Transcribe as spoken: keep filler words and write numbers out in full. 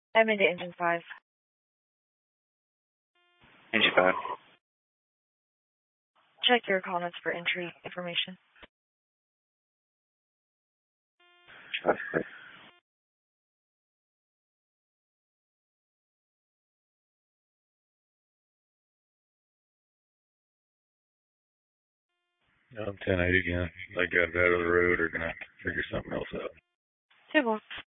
I'm into engine five. Engine five. Check your comments for entry information. Five, six. I'm ten eight again. They got it out of the road or gonna have to figure something else out. Two more.